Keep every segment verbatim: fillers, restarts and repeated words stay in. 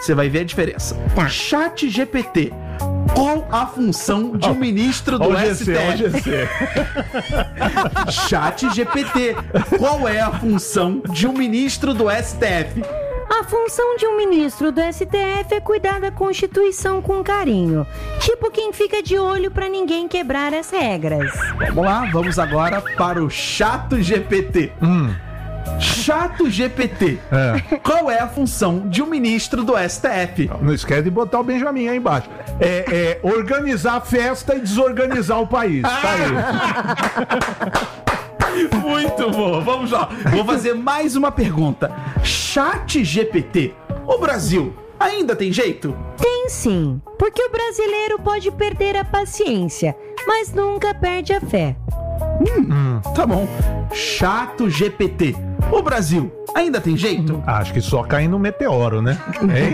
você vai ver a diferença. Tá. Chat G P T. Qual a função de um ministro do S T F? Chat G P T. Qual é a função de um ministro do S T F? A função de um ministro do S T F é cuidar da Constituição com carinho. Tipo quem fica de olho pra ninguém quebrar as regras. Vamos lá, vamos agora para o Chato G P T. Hum. Chato G P T. É. Qual é a função de um ministro do S T F? Não esquece de botar o Benjamin aí embaixo. É, é organizar a festa e desorganizar o país. Tá aí. Muito bom, vamos lá. Vou fazer mais uma pergunta. Chat G P T. O Brasil ainda tem jeito? Tem sim, porque o brasileiro pode perder a paciência, mas nunca perde a fé. Hum, tá bom. Chato G P T. O Brasil ainda tem jeito? Acho que só cair no meteoro, né? Hein?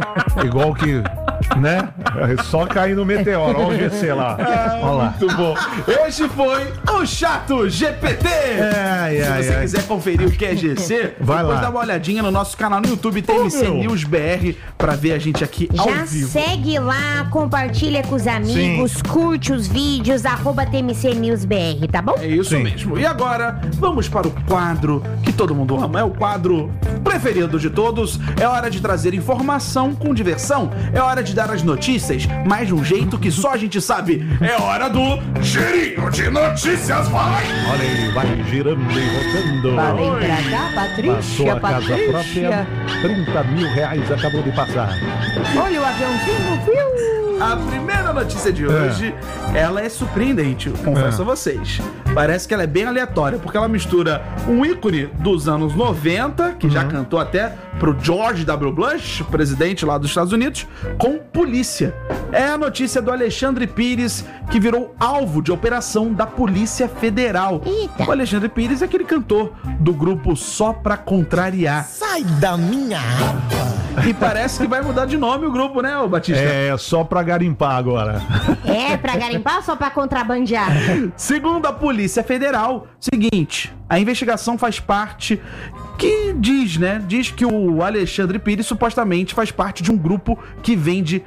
Igual que, né? É só cair no meteoro. Olha o G C lá. Olha lá. Muito bom. Esse foi o Chato G P T. Ai, Se ai, você ai. quiser conferir o que é G C, Vai depois lá. dá uma olhadinha no nosso canal no YouTube, T M C meu. News B R, pra ver a gente aqui ao Já vivo. segue lá, compartilha com os amigos, curte os vídeos, arroba T M C News B R, tá bom? É isso Sim. mesmo. E agora, vamos para o quadro que todo mundo ama. É o quadro preferido de todos. É hora de trazer informação com diversão. É hora de dar as notícias, mas de um jeito que só a gente sabe. É hora do Girinho de Notícias, vai! Olha ele, vai girando e rodando. Vem pra cá, Passou Patrícia, a casa própria, trinta mil reais acabou de passar. Olha o aviãozinho, viu? A primeira notícia de hoje, ela é surpreendente, confesso É. a vocês. Parece que ela é bem aleatória, porque ela mistura um ícone dos anos noventa, que já cantou até pro George W. Bush, presidente lá dos Estados Unidos, com polícia. É a notícia do Alexandre Pires, que virou alvo de operação da Polícia Federal. Eita. O Alexandre Pires é aquele cantor do grupo Só Pra Contrariar. Sai da minha aba. E parece que vai mudar de nome o grupo, né, ô Batista? É só pra garimpar agora. É, pra garimpar ou só pra contrabandear? Segundo a Polícia Federal, seguinte, a investigação faz parte que diz, né? Diz que o Alexandre Pires supostamente faz parte de um grupo que vende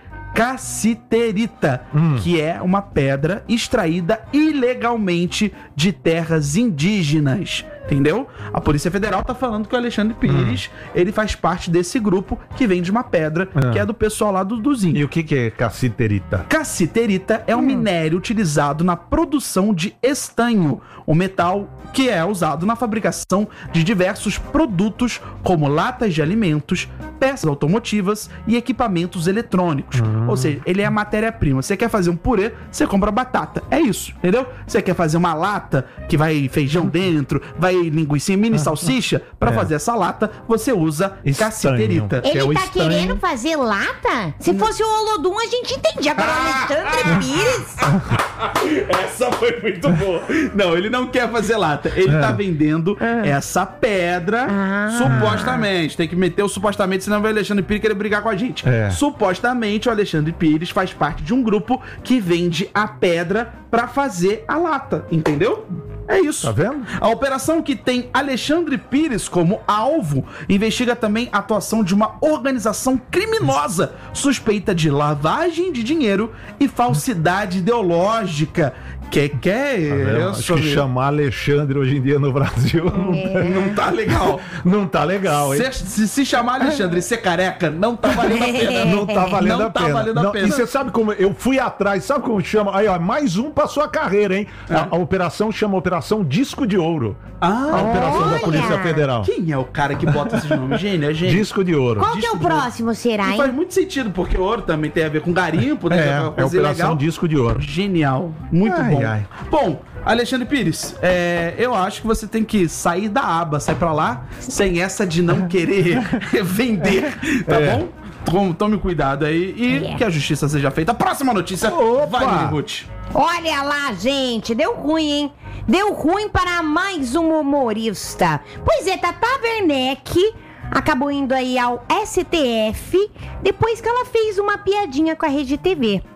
cassiterita, Hum. que é uma pedra extraída ilegalmente de terras indígenas. Entendeu? A Polícia Federal tá falando que o Alexandre Pires, ele faz parte desse grupo que vende uma pedra, Ah. que é do pessoal lá do, do Zinho. E o que que é cassiterita? Cassiterita é um minério utilizado na produção de estanho, um metal que é usado na fabricação de diversos produtos, como latas de alimentos, peças automotivas e equipamentos eletrônicos. Ou seja, ele é a matéria-prima. Você quer fazer um purê, você compra batata. É isso, entendeu? Você quer fazer uma lata que vai feijão dentro, vai linguiça e mini salsicha, pra É. fazer essa lata, você usa Estanho. cassiterita. Que é o Ele tá estanho. querendo fazer lata? Se fosse o Olodum, a gente entendia. Agora o Alexandre Pires. Essa foi muito boa. Não, ele não quer fazer lata. Ele É. tá vendendo essa pedra, Ah. supostamente. Tem que meter o supostamente, senão vai o Alexandre Pires querer brigar com a gente. É. Supostamente, o Alexandre Pires faz parte de um grupo que vende a pedra pra fazer a lata, entendeu? É isso. Tá vendo? A operação, que tem Alexandre Pires como alvo, investiga também a atuação de uma organização criminosa suspeita de lavagem de dinheiro e falsidade ideológica. Que que é Tá vendo? isso? Acho que amigo? chamar Alexandre hoje em dia no Brasil Não tá legal. não tá legal, hein? Se, se, se chamar Alexandre e ser careca, não tá valendo a pena. Não tá valendo Não a tá pena. valendo a Não, pena. E você sabe como eu fui atrás, sabe como chama? Aí, ó, mais um pra sua carreira, hein? A, a operação chama Operação Disco de Ouro. A Ah, operação da Olha! Polícia Federal. quem é o cara que bota esses nomes? Gênio, é gênio. Disco de Ouro. Qual que é o próximo, será, E hein? faz muito sentido, porque ouro também tem a ver com garimpo, né? É, Que uma é a coisa Operação ilegal. Disco de Ouro. Genial, muito Ai, bom. ai. Bom, Alexandre Pires, é, eu acho que você tem que sair da aba, sai pra lá, sem essa de não querer vender, tá É. bom? Tom- Tome cuidado aí e É. que a justiça seja feita. Próxima notícia, Opa! vai, Lili Ruth. Olha lá, gente, deu ruim, hein? Deu ruim para mais um humorista. Pois é, Tata Werneck acabou indo aí ao S T F depois que ela fez uma piadinha com a Rede T V. A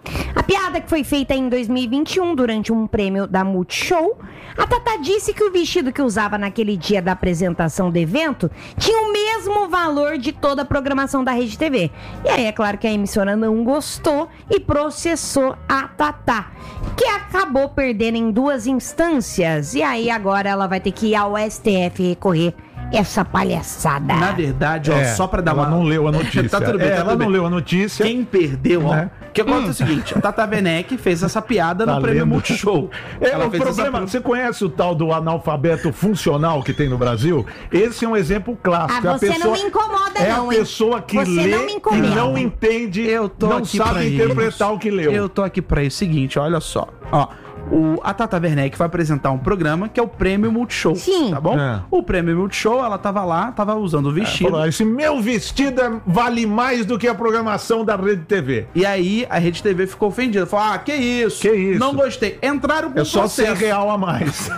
piada que foi feita em dois mil e vinte e um durante um prêmio da Multishow, a Tatá disse que o vestido que usava naquele dia da apresentação do evento tinha o mesmo valor de toda a programação da Rede T V. E aí é claro que a emissora não gostou e processou a Tatá, que acabou perdendo em duas instâncias. E aí agora ela vai ter que ir ao S T F recorrer essa palhaçada. Na verdade, ó, É, só pra dar ela uma... não leu a notícia. Tá tudo bem, É, tá ela tudo não bem. leu a notícia. Quem perdeu, ó. Né? O que acontece é o seguinte, a Tata Werneck fez essa piada Tá no Prêmio lendo. Multishow. É, Ela o fez problema, essa- você conhece o tal do analfabeto funcional que tem no Brasil? Esse é um exemplo clássico. Ah, A você não pessoa- me incomoda É não, a hein? pessoa que Você lê não me e incomoda. não entende, Eu tô não aqui pra sabe interpretar isso. o que leu. Eu tô aqui pra isso. Seguinte, olha só. Ó, o, a Tata Werneck vai apresentar um programa que é o Prêmio Multishow. Sim. Tá bom? É. O Prêmio Multishow, ela tava lá, tava usando o vestido. Falou, esse meu vestido é- vale mais do que a programação da Rede T V. E aí a Rede T V ficou ofendida. Falou, ah, que isso? Que isso? Não gostei. Entraram com É só cem processo. real a mais.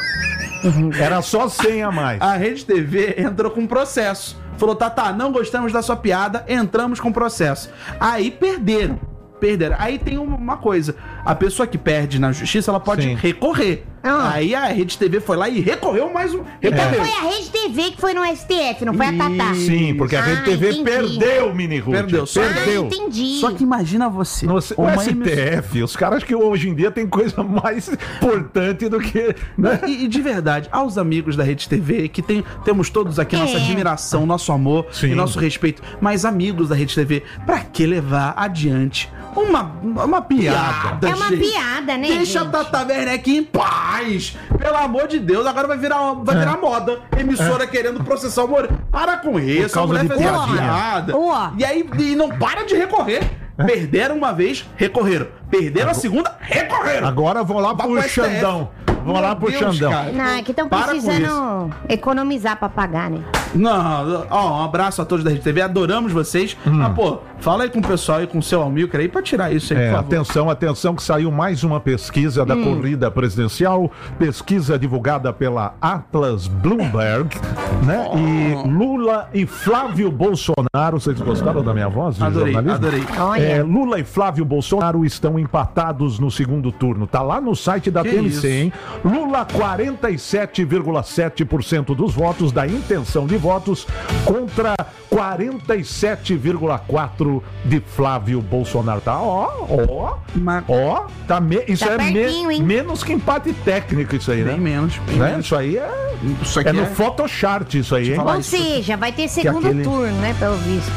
Era só cem a mais. A Rede T V entrou com processo. Falou, Tata, não gostamos da sua piada, entramos com processo. Aí perderam. Perderam. Aí tem uma- uma coisa. A pessoa que perde na justiça, ela pode Sim. recorrer. Ah. Aí a Rede T V foi lá e recorreu mais um. Então Recorreu. foi a Rede T V que foi no S T F, não foi a Tatá. Sim, porque a Ah, Rede T V entendi. perdeu, Mini Ruth. Perdeu. Só- Perdeu. Ah, entendi. Só que imagina você. No, o uma S T F, os caras que hoje em dia tem coisa mais importante do que. Né? E, e de verdade, aos amigos da Rede T V, que tem, temos todos aqui nossa É. admiração, nosso amor Sim. e nosso respeito, mas amigos da Rede T V, pra que levar adiante uma, uma piada? É uma gente? piada, né, Deixa gente? a Tata Werneck em paz! Pelo amor de Deus, agora vai virar, vai virar moda. Emissora querendo processar o Moro. Para com isso, a causa mulher de fez uma piadinha. piada. Ó. E aí e não para de recorrer. Perderam uma vez, recorreram. Perderam a segunda, recorreram. Agora vou lá Vai pro pro S T F. Xandão. Vou Meu lá pro Deus, Xandão. cara. Não, é que estão Para com precisando economizar pra pagar, né? Não, ó, um abraço a todos da Rede T V, adoramos vocês. Mas, pô, fala aí com o pessoal e com o seu Almilcar aí pra tirar isso aí, É, por favor. atenção, atenção, que saiu mais uma pesquisa da corrida presidencial, pesquisa divulgada pela Atlas Bloomberg, né? E Lula e Flávio Bolsonaro, vocês gostaram da minha voz de Adorei, jornalismo? adorei. Olha. É, Lula e Flávio Bolsonaro estão empatados no segundo turno. Tá lá no site da Que T M C, isso? hein? Lula, quarenta e sete vírgula sete por cento dos votos, da intenção de votos, contra quarenta e sete vírgula quatro por cento de Flávio Bolsonaro. Tá, ó, ó, Mas ó, tá me- isso Tá é me- pertinho, hein? menos que empate técnico isso aí, né? bem menos, bem Né? menos. Isso aí é, Isso aqui é no é- Photoshop isso aí, hein? falar Ou isso. seja, vai ter segundo aquele- turno, né, pelo visto.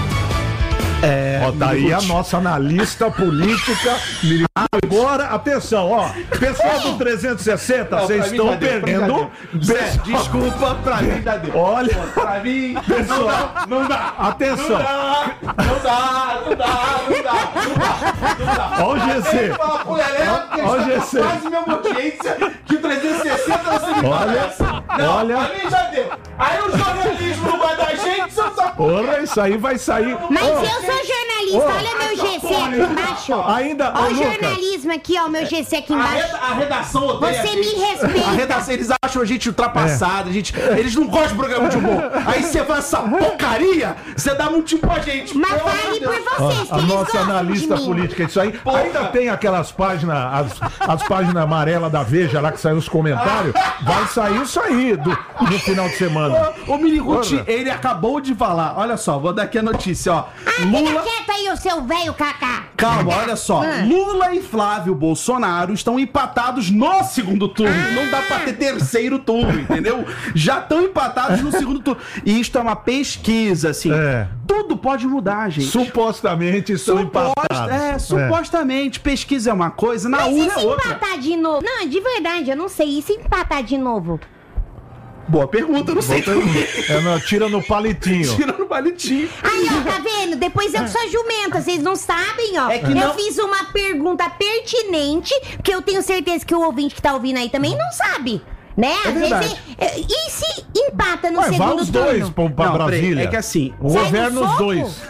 Ó, tá aí a nossa analista política. Agora, atenção, ó. Pessoal do trezentos e sessenta, Não, vocês pra mim estão já deu, pra mim já perdendo. deu. Zé, Pessoal- desculpa, pra mim já deu. Olha, Pra mim, pessoal, não dá. atenção. Não dá, não dá, não dá, não dá, não dá. Ó o G C. Aí fala pro Lelé, porque Ó o está G com C. quase mesma audiência que o trezentos e sessenta você me Olha, parece. Não, olha. pra mim já deu. Aí o jornalismo não vai dar gente, você não sabe. Porra, isso aí vai sair. Mas Ô, eu sou jornalista, Ô, olha meu G C aqui embaixo. Ainda, Olha ô, o Lucas. jornalismo aqui, ó, meu G C aqui A, embaixo. reda- a redação odeia Você a me gente. respeita. A redação, eles acham a gente ultrapassada, a gente, eles não gostam de programa de humor. Aí você faz essa porcaria, você dá motivo pra gente. Mas Pelo amor fale de por Deus. vocês, que A eles nossa gostam analista de mim. política, isso aí. Ainda tem aquelas páginas, as, as páginas amarelas da Veja lá que saem os comentários. Vai sair isso aí do, no final de semana. O Miniguti, Porra. ele acabou de falar. Olha só, vou dar aqui a notícia, ó. Ah, fica Lula. quieto aí, o seu velho cacá. Calma, olha só. Ah. Lula e Flávio Bolsonaro estão empatados no segundo turno. Não dá pra ter terceiro turno, entendeu? Já estão empatados no segundo turno. E isto é uma pesquisa, assim. É. Tudo pode mudar, gente. Supostamente estão Suposta- empatados. é, supostamente. Pesquisa é uma coisa, na Mas e urna é se outra. empatar de novo? Não, de verdade, eu não sei. E se empatar de novo? Boa pergunta, eu não sei. É, não, tira no palitinho. Tira no palitinho. Aí, ó, tá vendo? Depois eu sou jumenta, vocês não sabem, ó. É que eu não- fiz uma pergunta pertinente, que eu tenho certeza que o ouvinte que tá ouvindo aí também não sabe. Né? Às verdade. vezes. é, E se empata no Ué, vai segundo os turno? dois pra, pra Não, peraí, Brasília. é que assim, O sai do governo os soco? dois.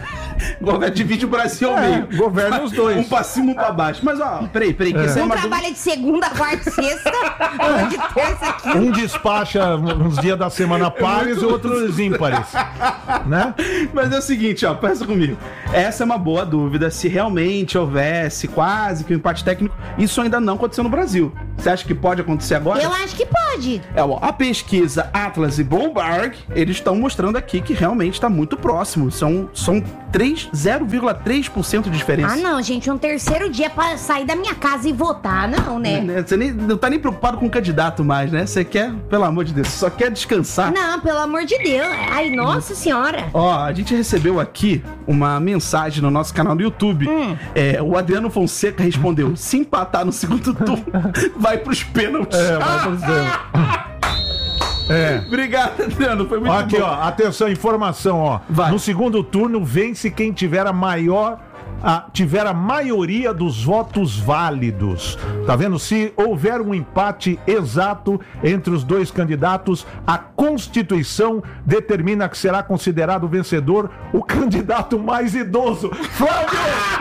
Governa, divide o Brasil ao É, meio. governa os dois. Um pra cima, um pra baixo. Mas, ó, peraí, peraí. Que É. isso é Um uma trabalha de segunda, quarta e sexta, um de terça aqui. Um despacha nos dias da semana pares e outros ímpares. Né? Mas é o seguinte, ó, pensa comigo. Essa é uma boa dúvida. Se realmente houvesse quase que um empate técnico, isso ainda não aconteceu no Brasil. Você acha que pode acontecer agora? Eu acho que pode. É, ó, a pesquisa Atlas e Bloomberg, eles estão mostrando aqui que realmente está muito próximo. São, são zero vírgula três por cento de diferença. Ah, não, gente, um terceiro dia pra sair da minha casa e votar, não, né? Você nem, não tá nem preocupado com o candidato mais, né? Você quer, pelo amor de Deus, você só quer descansar. Não, pelo amor de Deus. Ai, nossa senhora. Ó, a gente recebeu aqui uma mensagem no nosso canal do YouTube. Hum. É, o Adriano Fonseca respondeu: se empatar no segundo turno, vai pros pênaltis. É, vai pro céu. É. Obrigado, Adriano. Foi muito Aqui, bom. ó, atenção, informação, ó. Vai. No segundo turno, vence quem tiver a maior. A, tiver a maioria dos votos válidos. Tá vendo? Se houver um empate exato entre os dois candidatos, a Constituição determina que será considerado vencedor o candidato mais idoso. Flávio!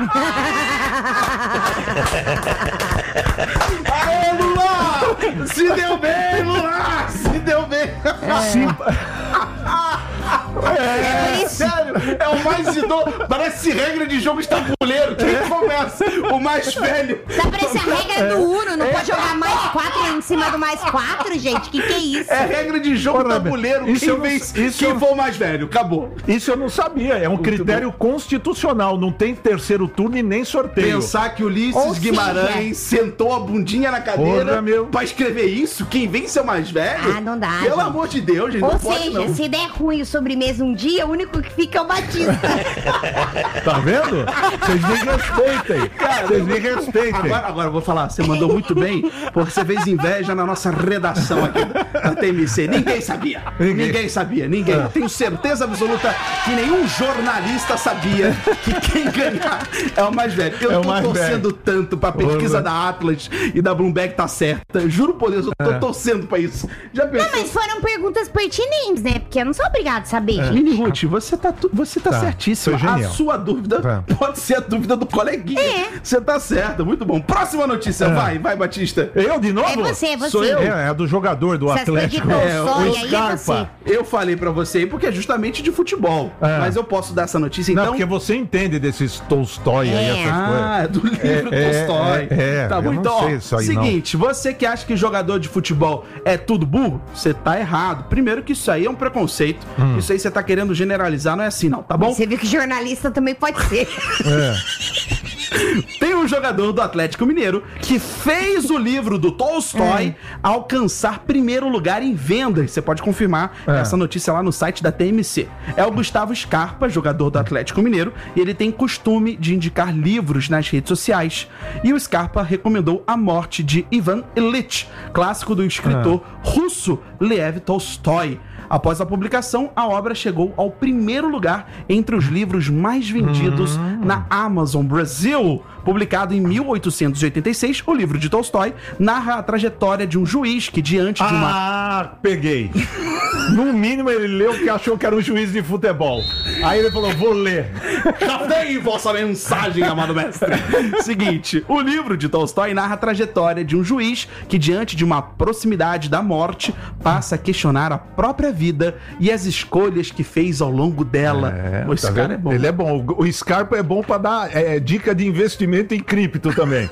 Aê, Lula! Se deu bem, Lula! Se deu bem! Sim. É, sério, é o mais idoso. Parece regra de jogo de tabuleiro. Quem começa? O mais velho. Tá parecendo a regra do Uno, não pode jogar mais quatro em cima do mais quatro, gente? Que que é isso? É regra de jogo Porra, tabuleiro. isso Quem eu não- vence, isso quem eu- for o mais velho. Acabou. Isso eu não sabia. É um critério constitucional. Não tem terceiro turno e nem sorteio. Pensar que Ulisses Ou seja- Guimarães sentou a bundinha na cadeira Porra, meu. pra escrever isso? Quem vence é o mais velho? Ah, não dá, Pelo gente. amor de Deus, gente. Ou não pode, seja, não. se der ruim o sobremesa um dia, o único que fica é o Batista. Tá vendo? Vocês me respeitem. Vocês me respeitem. Agora, agora eu vou falar, você mandou muito bem, porque você fez inveja na nossa redação aqui da T M C. Ninguém sabia. Ninguém. Ninguém, sabia, ninguém. Eu tenho certeza absoluta que nenhum jornalista sabia que quem ganhar é o mais velho. Eu É o tô mais torcendo velho. tanto pra pesquisa Porra. da Atlas e da Bloomberg tá certa. Juro por Deus, eu tô É. torcendo pra isso. Já pensou? Não, mas foram perguntas pertinentes, né? Porque eu não sou obrigado a saber, gente. Mini Ruth, você tá, tu- você tá, Tá, certíssima. foi A genial. sua dúvida Tá. pode ser a dúvida do coleguinha. É. Você tá certa, muito bom. Próxima notícia, vai, vai, Batista. Eu de novo? É você, é você. Sou eu? É, é do jogador do Essas coisas Atlético. de É, Tolstói, o aí é Scarpa. você. Eu falei pra você aí porque é justamente de futebol. É. Mas eu posso dar essa notícia Não, então. porque você entende desses Tolstói aí, É. essas Ah, coisas. é do livro É, Tolstói. é, é, tá eu bom, não então, ó, sei isso aí, não. seguinte, você que acha que jogador de futebol é tudo burro, você tá errado. Primeiro que isso aí é um preconceito. Hum. Isso aí você tá querendo generalizar, não é assim não, tá bom? Você viu que jornalista também pode ser. É. Tem um jogador do Atlético Mineiro que fez o livro do Tolstói alcançar primeiro lugar em vendas. Você pode confirmar É. essa notícia lá no site da T M C. É o Gustavo Scarpa, jogador do Atlético Mineiro, e ele tem costume de indicar livros nas redes sociais. E o Scarpa recomendou A Morte de Ivan Ilitch, clássico do escritor russo Lev Tolstói. Após a publicação, a obra chegou ao primeiro lugar entre os livros mais vendidos na Amazon Brasil. Publicado em mil oitocentos e oitenta e seis, o livro de Tolstói narra a trajetória de um juiz que, diante de uma... Ah, peguei. No mínimo ele leu porque achou que era um juiz de futebol. Aí ele falou, vou ler. Captei vossa mensagem, amado mestre. Seguinte, o livro de Tolstói narra a trajetória de um juiz que, diante de uma proximidade da morte, passa a questionar a própria vida e as escolhas que fez ao longo dela. Pô, esse tá cara vendo? é bom. Ele é bom. O Scarpa é bom pra dar é, dica de investimento em cripto também.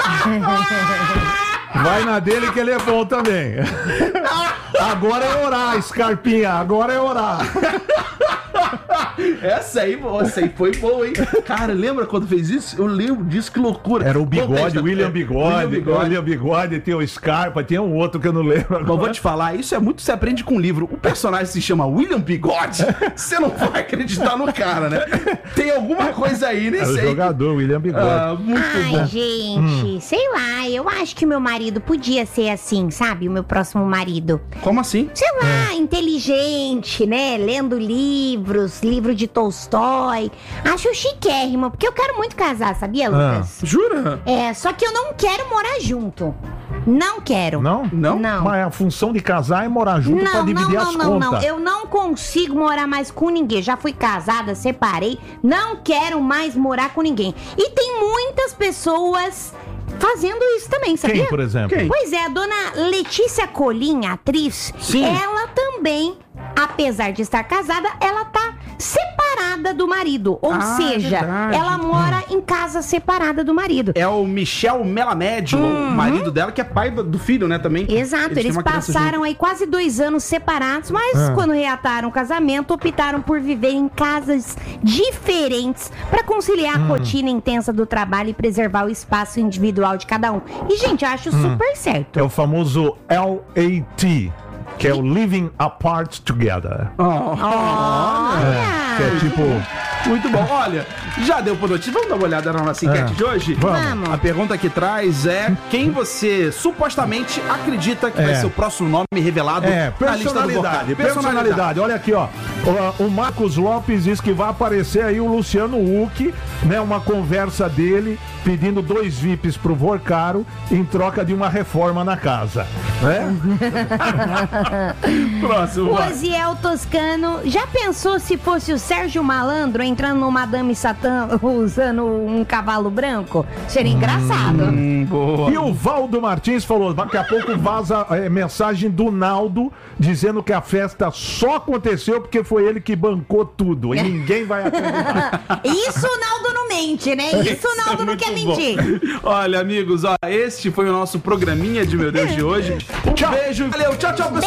Vai na dele que ele é bom também. Agora é orar, Scarpinha. Agora é orar. Essa aí, essa aí foi boa, hein? Cara, lembra quando fez isso? Eu lembro disso, que loucura. Era o Bigode, Contexto- William é, Bigode. William Bigode. William Bigode, tem o Scarpa, tinha um outro que eu não lembro Mas agora. vou te falar, isso é muito, você aprende com o livro. O personagem se chama William Bigode, você não vai acreditar no cara, né? Tem alguma coisa aí, nem Era o sei. jogador, William Bigode. Ah, muito Ai, bom. gente, sei lá, eu acho que o meu marido podia ser assim, sabe? O meu próximo marido. Como assim? Sei lá, inteligente, né? Lendo livros, livro de Tolstói. Acho chiquérrimo, porque eu quero muito casar, sabia, Lucas? Jura? É, só que eu não quero morar junto. Não quero. Não? Não? Não. Mas a função de casar é morar junto pra Não, não, dividir não, as não, contas. não. Eu não consigo morar mais com ninguém. Já fui casada, separei. Não quero mais morar com ninguém. E tem muitas pessoas fazendo isso também, sabia? Quem, por exemplo? Quem? Pois é, a dona Letícia Colinha, atriz, Sim. ela também, apesar de estar casada, ela tá separada do marido. Ou Ah, seja, verdade. ela mora em casa separada do marido. É o Michel Melamed, o marido dela, que é pai do do filho, né, também. Exato, têm eles uma criança passaram aí quase dois anos separados, mas Ah. quando reataram o casamento, optaram por viver em casas diferentes para conciliar Hum. a rotina intensa do trabalho e preservar o espaço individual de cada um. E, gente, eu acho Hum. super certo. É o famoso L A T, que é o Living Apart Together. junto. Olha! Que é tipo... Muito bom. Olha, já deu por notícia. Vamos dar uma olhada na nossa enquete É. de hoje? Vamos. A pergunta que traz é quem você supostamente acredita que vai É. ser o próximo nome revelado É, na lista do personalidade, vocal. personalidade. Olha aqui, ó. O, o Marcos Lopes diz que vai aparecer aí o Luciano Huck, né? Uma conversa dele pedindo dois V I Ps pro Vorcaro em troca de uma reforma na casa, né? Próximo, O vai. Osiel Toscano, já pensou se fosse o Sérgio Malandro entrando no Madame Satã usando um cavalo branco? Seria engraçado. Hum, boa. E o Valdo Martins falou, daqui a pouco vaza é, mensagem do Naldo dizendo que a festa só aconteceu porque foi ele que bancou tudo e ninguém vai acreditar. Isso o Naldo não mente, né? Isso o Naldo não quer Muito bom. mentir. Olha, amigos, ó, este foi o nosso programinha de Meu Deus de hoje. Um Tchau. beijo. Valeu. Tchau, tchau, pessoal.